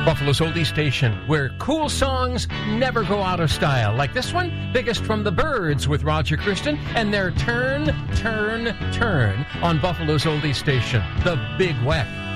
Buffalo's Oldie Station, where cool songs never go out of style. Like this one, Biggest from the Birds with Roger Christian, and their Turn, Turn, Turn on Buffalo's Oldie Station, The Big Weck.